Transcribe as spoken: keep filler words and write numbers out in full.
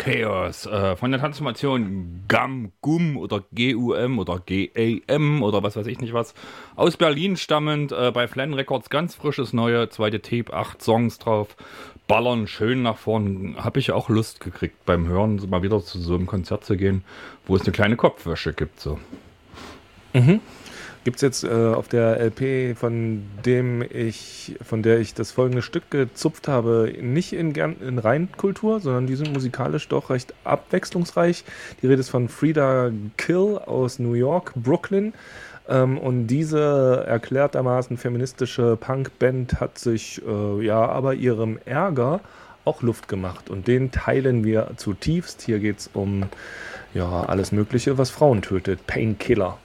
Chaos äh, von der Transformation Gum, Gum oder G U M oder G A M oder was weiß ich nicht was. Aus Berlin stammend, äh, bei Flan Records ganz frisches neue, zweite Tape, acht Songs drauf. Ballern schön nach vorn. Habe ich auch Lust gekriegt beim Hören, so mal wieder zu so einem Konzert zu gehen, wo es eine kleine Kopfwäsche gibt. So. Mhm. Gibt es jetzt äh, auf der L P, von dem ich, von der ich das folgende Stück gezupft habe, nicht in, gern, in Reinkultur, sondern die sind musikalisch doch recht abwechslungsreich. Die Rede ist von Frida Kill aus New York, Brooklyn. Ähm, und diese erklärtermaßen feministische Punkband hat sich äh, ja aber ihrem Ärger auch Luft gemacht. Und den teilen wir zutiefst. Hier geht es um ja, alles Mögliche, was Frauen tötet. Painkiller.